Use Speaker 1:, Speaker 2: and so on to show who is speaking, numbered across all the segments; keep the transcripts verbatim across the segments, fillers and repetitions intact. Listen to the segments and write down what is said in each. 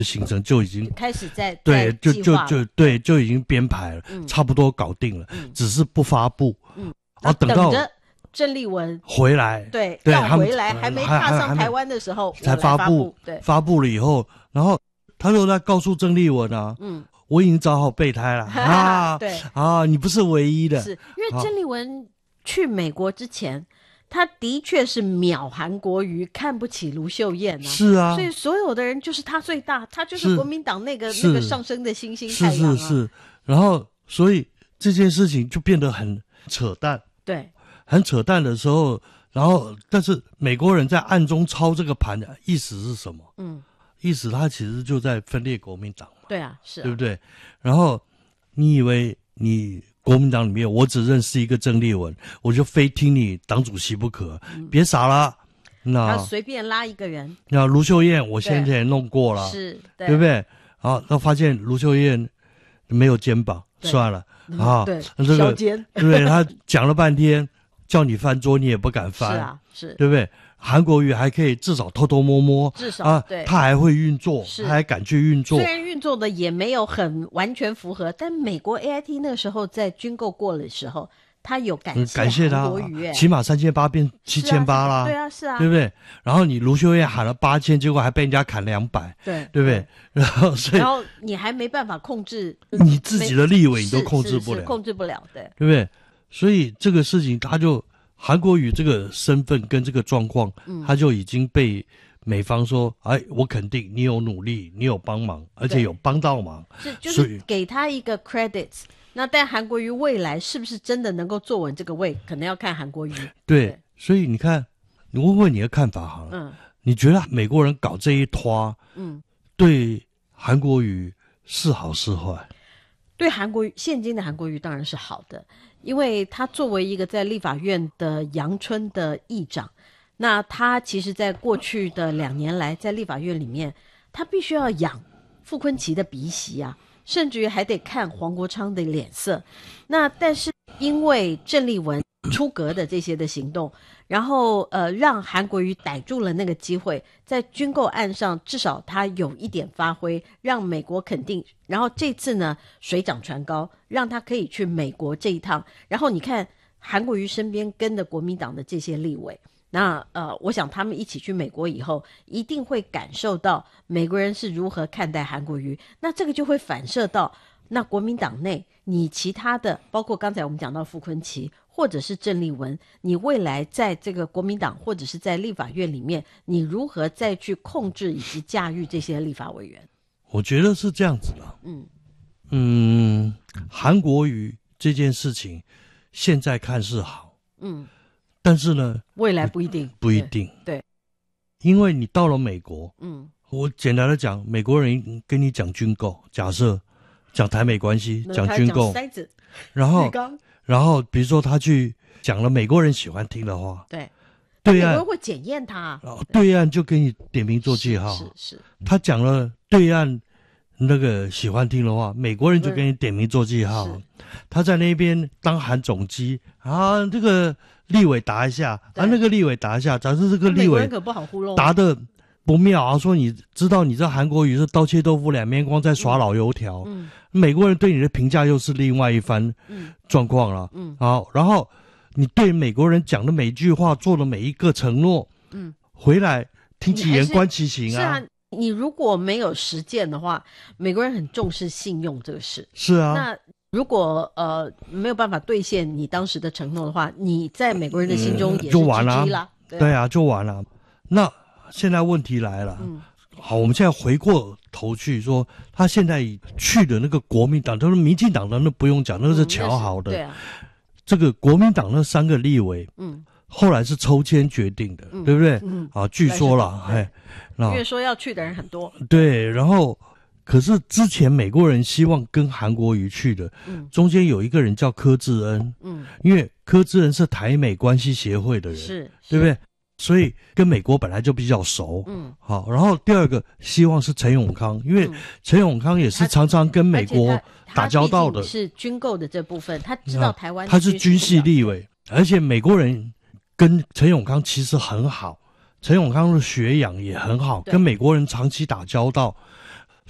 Speaker 1: 行程就已经
Speaker 2: 就开始在
Speaker 1: 对，就就
Speaker 2: 就
Speaker 1: 就对，就已经编排了，嗯、差不多搞定了，嗯、只是不发布。
Speaker 2: 嗯，
Speaker 1: 然后等到
Speaker 2: 郑丽文
Speaker 1: 回来，
Speaker 2: 对，
Speaker 1: 对
Speaker 2: 要回来还没踏上台湾的时候
Speaker 1: 才发布，
Speaker 2: 对，
Speaker 1: 发布了以后，然后他就在告诉郑丽文啊，嗯，我已经找好备胎了啊，
Speaker 2: 对
Speaker 1: 啊，你不是唯一的，
Speaker 2: 是因为郑丽文去美国之前，他的确是秒韩国瑜，看不起卢秀燕啊，
Speaker 1: 是啊，
Speaker 2: 所以所有的人就是他最大，他就是国民党那个那个上升的星星太阳啊，
Speaker 1: 是是是，然后所以这件事情就变得很扯淡，
Speaker 2: 对。
Speaker 1: 很扯淡的时候，然后但是美国人在暗中操这个盘的意思是什么？嗯，意思他其实就在分裂国民党嘛。
Speaker 2: 对啊，是啊，
Speaker 1: 对不对？然后你以为你国民党里面我只认识一个郑丽文，我就非听你党主席不可？嗯、别傻了，那
Speaker 2: 他随便拉一个人。
Speaker 1: 那卢秀燕我先前也弄过了，
Speaker 2: 是，对，
Speaker 1: 对不对？然后他发现卢秀燕没有肩膀，算了啊，
Speaker 2: 对，
Speaker 1: 这个
Speaker 2: 小肩，
Speaker 1: 对不对？他讲了半天。叫你翻桌，你也不敢翻，
Speaker 2: 是啊，是，
Speaker 1: 对不对？韩国瑜还可以至少偷偷摸摸，
Speaker 2: 至少、
Speaker 1: 啊、
Speaker 2: 对，
Speaker 1: 他还会运作，他还敢去运作。
Speaker 2: 虽然运作的也没有很完全符合，但美国 A I T 那个时候在军购过的时候，他有感谢、嗯、
Speaker 1: 感谢他，起码三千八变七千八啦，
Speaker 2: 对啊，是啊，
Speaker 1: 对不对？然后你卢秀燕喊了八千，结果还被人家砍两百，
Speaker 2: 对，
Speaker 1: 对不对？然后所以，
Speaker 2: 然后你还没办法控制
Speaker 1: 你自己的立委，你都控制不了，
Speaker 2: 控制不了，对，
Speaker 1: 对不对？所以这个事情他就。韩国瑜这个身份跟这个状况，嗯，他就已经被美方说，哎，我肯定你有努力，你有帮忙，而且有帮到忙，
Speaker 2: 是就是给他一个 credits。那但韩国瑜未来是不是真的能够坐稳这个位，可能要看韩国瑜。
Speaker 1: 对，对所以你看，你问问你的看法好了，嗯，你觉得美国人搞这一拖，嗯，对韩国瑜是好是坏？
Speaker 2: 对韩国瑜，现今的韩国瑜当然是好的。因为他作为一个在立法院的阳春的议长，那他其实在过去的两年来在立法院里面，他必须要养傅崐萁的鼻息啊，甚至于还得看黄国昌的脸色。那但是因为郑丽文出格的这些的行动，然后呃让韩国瑜逮住了那个机会，在军购案上至少他有一点发挥，让美国肯定。然后这次呢水涨船高，让他可以去美国这一趟。然后你看韩国瑜身边跟着国民党的这些立委，那呃我想他们一起去美国以后，一定会感受到美国人是如何看待韩国瑜。那这个就会反射到那国民党内，你其他的包括刚才我们讲到傅崐萁或者是郑丽文，你未来在这个国民党或者是在立法院里面，你如何再去控制以及驾驭这些立法委员？
Speaker 1: 我觉得是这样子的，嗯嗯，韩国瑜这件事情现在看是好，嗯，但是呢，
Speaker 2: 未来不一定，
Speaker 1: 不一定，
Speaker 2: 对，对
Speaker 1: 因为你到了美国，嗯，我简单的讲，美国人跟你讲军购，假设讲台美关系，讲军购，然后然后比如说他去讲了美国人喜欢听的话，
Speaker 2: 对。
Speaker 1: 对岸
Speaker 2: 美国人会检验他，
Speaker 1: 哦，对岸就给你点名做记号，
Speaker 2: 是 是, 是。他
Speaker 1: 讲了对岸那个喜欢听的话，美国人就给你点名做记号。他在那边当喊总机啊，这个立委答一下啊，那个立委答一下，假设这个立委
Speaker 2: 可不好糊弄，
Speaker 1: 答的不妙啊，说你知道你这韩国瑜是刀切豆腐两面光，在耍老油条，嗯，美国人对你的评价又是另外一番状况了，嗯，好，然后。你对美国人讲的每一句话，做的每一个承诺，嗯，回来听其言观其行啊。
Speaker 2: 是啊，你如果没有实践的话，美国人很重视信用这个事。
Speaker 1: 是啊。
Speaker 2: 那如果呃没有办法兑现你当时的承诺的话，你在美国人的心中也是 G G
Speaker 1: 就完了，
Speaker 2: 啦。
Speaker 1: 对啊，对啊，就完了。那现在问题来了，嗯，好，我们现在回过头去说，他现在去的那个国民党，就是民进党的那不用讲，那是瞧好的。
Speaker 2: 嗯、对啊。
Speaker 1: 这个国民党那三个立委，嗯，后来是抽签决定的，嗯、对不对？嗯，啊，据说了，哎，
Speaker 2: 因为说要去的人很多。
Speaker 1: 对，然后可是之前美国人希望跟韩国瑜去的，嗯，中间有一个人叫柯志恩，嗯，因为柯志恩是台美关系协会的人，
Speaker 2: 是，
Speaker 1: 对不对？所以跟美国本来就比较熟，嗯，好，然后第二个希望是陈永康，因为陈永康也是常常跟美国打交道的，
Speaker 2: 是军购的这部分，他知道台湾，
Speaker 1: 他是军系立委，而且美国人跟陈永康其实很好，陈永康的学养也很好，跟美国人长期打交道，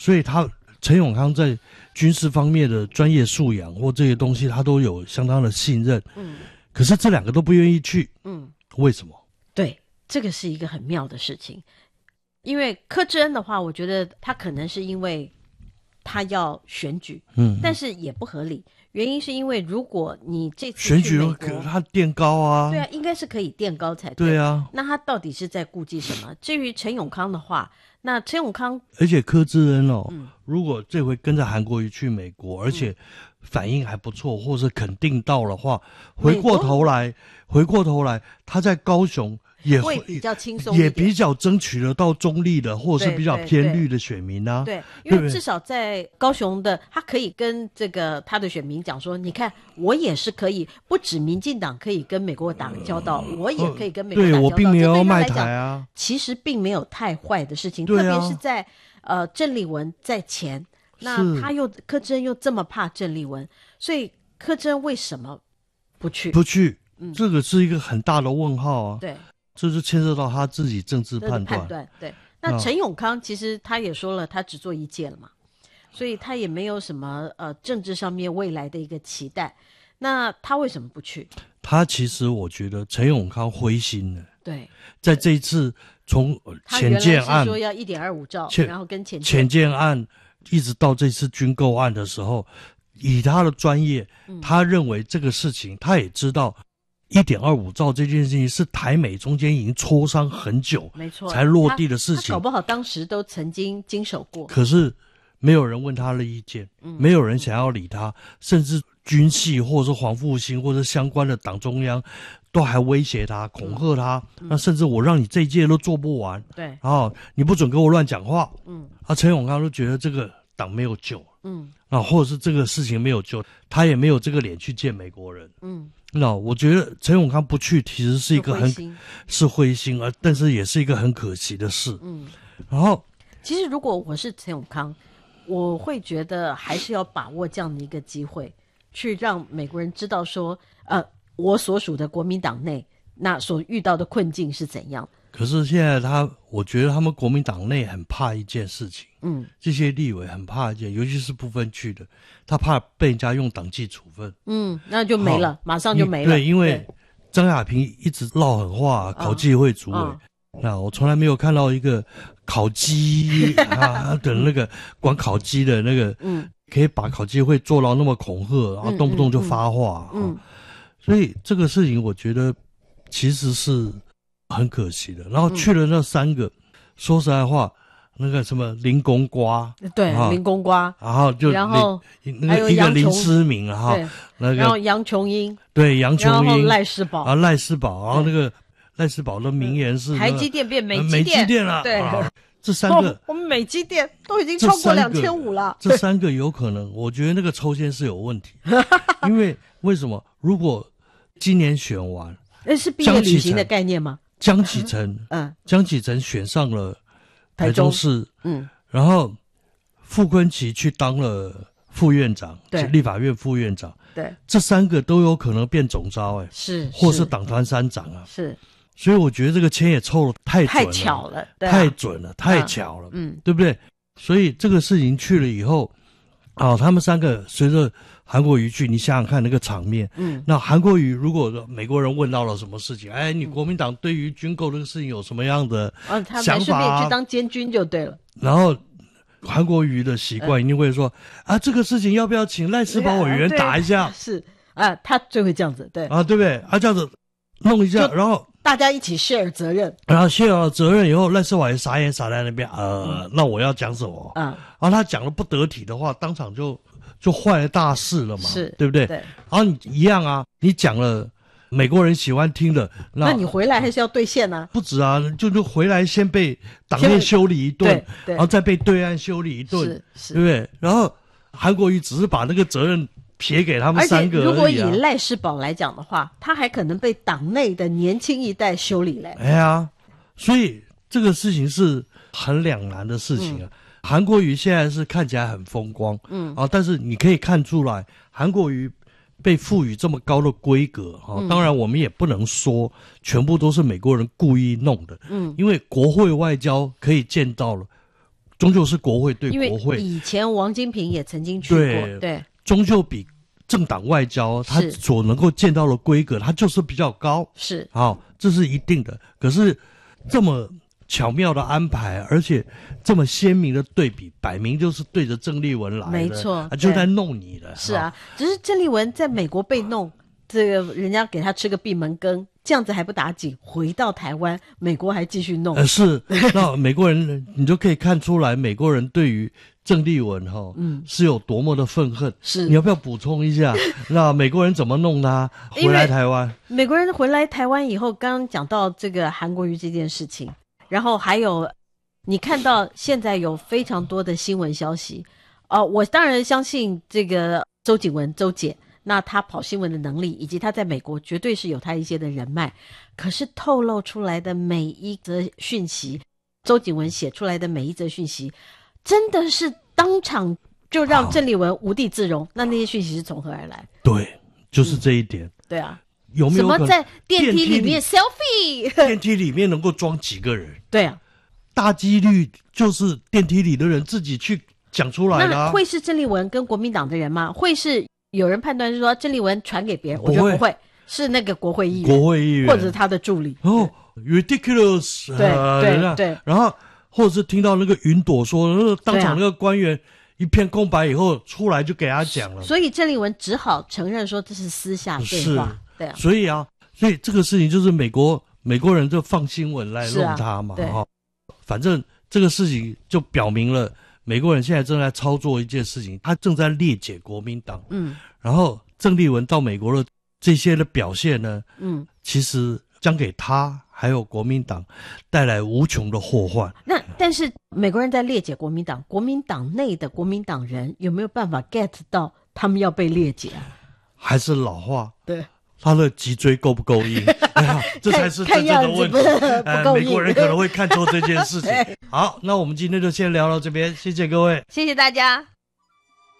Speaker 1: 所以他陈永康在军事方面的专业素养或这些东西，他都有相当的信任。嗯，可是这两个都不愿意去。嗯，为什么？
Speaker 2: 对，这个是一个很妙的事情。因为柯志恩的话，我觉得他可能是因为他要选举，嗯，但是也不合理。原因是因为如果你这次
Speaker 1: 选举他垫高啊，
Speaker 2: 对啊，应该是可以垫高才
Speaker 1: 对。对啊，
Speaker 2: 那他到底是在顾忌什么？至于陈永康的话，那陈永康，
Speaker 1: 而且柯志恩哦，嗯、如果这回跟着韩国瑜去美国，而且反应还不错，或是肯定到的话，回过头来，回过头来，他在高雄。也
Speaker 2: 会比较轻松一点，
Speaker 1: 也比较争取得到中立的或者是比较偏绿的选民啊。
Speaker 2: 对，因为至少在高雄的，他可以跟这个他的选民讲说，你看我也是可以，不止民进党可以跟美国打交道，呃、我也可以跟美国打交道。
Speaker 1: 对，我并没有卖台啊，
Speaker 2: 其实并没有太坏的事情，特别是在呃郑丽文在前，那他又柯志恩又这么怕郑丽文，所以柯志恩为什么不去？
Speaker 1: 不去，嗯、这个是一个很大的问号啊。
Speaker 2: 对。
Speaker 1: 这就牵涉到他自己政治判断。
Speaker 2: 判断对，那陈永康其实他也说了，他只做一届了嘛，所以他也没有什么呃政治上面未来的一个期待。那他为什么不去？
Speaker 1: 他其实我觉得陈永康灰心了。
Speaker 2: 对，
Speaker 1: 在这一次从潜舰案
Speaker 2: 说要一点二五兆，然后跟潜
Speaker 1: 潜舰案一直到这次军购案的时候，以他的专业，嗯、他认为这个事情他也知道。一点二五兆这件事情是台美中间已经磋商很久，
Speaker 2: 没错，
Speaker 1: 才落地的事情。
Speaker 2: 他搞不好当时都曾经经手过，
Speaker 1: 可是没有人问他的意见，嗯、没有人想要理他，甚至军系或者是黄复兴或者相关的党中央都还威胁他、恐吓他。嗯、那甚至我让你这一届都做不完，
Speaker 2: 对，
Speaker 1: 然后你不准给我乱讲话。嗯，啊，陈永康都觉得这个党没有救，嗯，啊，或者是这个事情没有救，他也没有这个脸去见美国人，嗯。那我觉得陈永康不去，其实是一个很是灰心，而但是也是一个很可惜的事。嗯，然后
Speaker 2: 其实如果我是陈永康，我会觉得还是要把握这样的一个机会，去让美国人知道说，呃，我所属的国民党内那所遇到的困境是怎样。
Speaker 1: 可是现在他，我觉得他们国民党内很怕一件事情，嗯，这些立委很怕一件，尤其是不分区的，他怕被人家用党纪处分，
Speaker 2: 嗯，那就没了，马上就没了。
Speaker 1: 对，因为张亚平一直撂狠话，考纪会主委，哦哦、那我从来没有看到一个考纪啊的那个管考纪的那个，嗯，可以把考纪会做到那么恐吓，然后动不动就发话，嗯，嗯嗯所以这个事情我觉得其实是。很可惜的，然后去了那三个，嗯、说实在话，那个什么林公瓜，
Speaker 2: 对，林公瓜，
Speaker 1: 然后就
Speaker 2: 然后
Speaker 1: 那个一个林思明哈，那个
Speaker 2: 然后杨琼英，
Speaker 1: 对，杨琼英，
Speaker 2: 然后赖世宝
Speaker 1: 啊，赖世宝，然后那个赖世宝的名言是
Speaker 2: 台积电变美积电，
Speaker 1: 美积电了，
Speaker 2: 对，
Speaker 1: 啊、这三个、
Speaker 2: 哦、我们美积电都已经超过两千五了，
Speaker 1: 这三个有可能，我觉得那个抽签是有问题，因为为什么？如果今年选完，
Speaker 2: 那是毕业旅行的概念吗？
Speaker 1: 江启臣，嗯，江启臣选上了台中市，嗯，然后傅昆萁去当了副院长，对，立法院副院长，
Speaker 2: 对，
Speaker 1: 这三个都有可能变总召，哎，
Speaker 2: 是，
Speaker 1: 或是党团三长啊，
Speaker 2: 是，
Speaker 1: 所以我觉得这个签也凑得太准了，
Speaker 2: 太巧了，
Speaker 1: 对啊、太准了，太巧了，嗯，对不对？所以这个事情去了以后，啊，他们三个随着韩国瑜去，你想想看那个场面。嗯，那韩国瑜如果美国人问到了什么事情，哎，你国民党对于军购这个事情有什么样的想法、啊？
Speaker 2: 嗯、他顺便去当监军就对了。
Speaker 1: 然后韩国瑜的习惯一定会说、嗯、啊，这个事情要不要请赖世宝委员打一下？
Speaker 2: 是啊，他最会这样子，对
Speaker 1: 啊，对不对？啊，这样子弄一下，然后
Speaker 2: 大家一起 share 责任，
Speaker 1: 然后 share 责任以后，赖世宝也傻眼傻在那边，呃，嗯、那我要讲什么？嗯，然后他讲了不得体的话，当场就。就坏了大事了嘛，
Speaker 2: 是
Speaker 1: 对不对？
Speaker 2: 对。
Speaker 1: 然后你一样啊，你讲了美国人喜欢听的，
Speaker 2: 那, 那你回来还是要兑现啊？
Speaker 1: 不止啊，就就回来先被党内修理一顿，然后再被对岸修理一顿，
Speaker 2: 是是，
Speaker 1: 对不对？然后韩国瑜只是把那个责任撇给他们三个而已、啊。
Speaker 2: 如果以赖世宝来讲的话，他还可能被党内的年轻一代修理嘞。
Speaker 1: 哎呀，所以这个事情是很两难的事情啊。嗯，韩国瑜现在是看起来很风光，嗯啊，但是你可以看出来，韩国瑜被赋予这么高的规格啊、嗯，当然我们也不能说全部都是美国人故意弄的，嗯，因为国会外交可以见到了， 终究是国会对国会。
Speaker 2: 因为以前王金平也曾经去过，
Speaker 1: 对，
Speaker 2: 对，
Speaker 1: 终究比政党外交它所能够见到的规格，它就是比较高。
Speaker 2: 是，
Speaker 1: 好，这是一定的。可是这么巧妙的安排，而且这么鲜明的对比，摆明就是对着郑丽文来的，
Speaker 2: 没错，
Speaker 1: 啊、就在弄你了。
Speaker 2: 是啊，只是郑丽文在美国被弄，这个人家给他吃个闭门羹，这样子还不打紧，回到台湾，美国还继续弄。
Speaker 1: 呃，是，那美国人你就可以看出来，美国人对于郑丽文哈、哦，嗯，是有多么的愤恨。
Speaker 2: 是，
Speaker 1: 你要不要补充一下？那美国人怎么弄他回来台湾？
Speaker 2: 美国人回来台湾以后，刚刚讲到这个韩国瑜这件事情，然后还有你看到现在有非常多的新闻消息，呃，我当然相信这个周景文周姐。那他跑新闻的能力，以及他在美国绝对是有他一些的人脉，可是透露出来的每一则讯息，周景文写出来的每一则讯息，真的是当场就让郑丽文无地自容。那那些讯息是从何而来？
Speaker 1: 对，就是这一点。
Speaker 2: 嗯、对啊，
Speaker 1: 有没有
Speaker 2: 什么在电梯里面 selfie？
Speaker 1: 电梯里面能够装几个人？
Speaker 2: 对啊，
Speaker 1: 大几率就是电梯里的人自己去讲出来的、啊。
Speaker 2: 那会是郑丽文跟国民党的人吗？会是？有人判断是说郑丽文传给别人，我觉得不会，是那个国会议员，
Speaker 1: 国会议员
Speaker 2: 或者是他的助理。
Speaker 1: 哦 ，ridiculous，
Speaker 2: 对、呃、对
Speaker 1: 对,
Speaker 2: 对，
Speaker 1: 然后或者是听到那个云朵说，那个当场那个官员一片空白以后出来就给他讲了，
Speaker 2: 所以郑丽文只好承认说这是私下对话，对啊，
Speaker 1: 所以啊，所以这个事情就是美国美国人就放新闻来弄他嘛，
Speaker 2: 哈、啊哦，
Speaker 1: 反正这个事情就表明了。美国人现在正在操作一件事情，他正在裂解国民党。
Speaker 2: 嗯，
Speaker 1: 然后郑丽文到美国的这些的表现呢，
Speaker 2: 嗯，
Speaker 1: 其实将给他还有国民党带来无穷的祸患。
Speaker 2: 那但是美国人在裂解国民党，国民党内的国民党人有没有办法 get 到他们要被裂解啊？
Speaker 1: 还是老话，
Speaker 2: 对。
Speaker 1: 他的脊椎够不够硬？哎呀，这才是真正的问题。
Speaker 2: 呃，
Speaker 1: 美国人可能会看错这件事情。好，那我们今天就先聊到这边，谢谢各位，
Speaker 2: 谢谢大家。